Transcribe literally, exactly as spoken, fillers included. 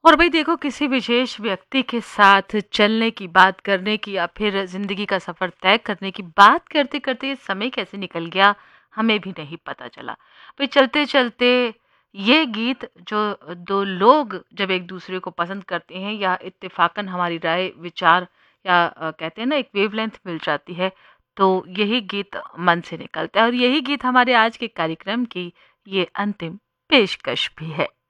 और भाई देखो, किसी विशेष व्यक्ति के साथ चलने की बात करने की या फिर ज़िंदगी का सफ़र तय करने की बात करते-करते ये समय कैसे निकल गया, हमें भी नहीं पता चला। फिर चलते-चलते ये गीत जो दो लोग जब एक-दूसरे को पसंद करते हैं या इत्तेफ़ाकन हमारी राय, विचार या अ, कहते हैं ना एक वेवलेंथ मिल जाती है, तो यही गीत मन से निकलता है और यही गीत हमारे आज के कार्यक्रम की ये अंतिम पेशकश भी है।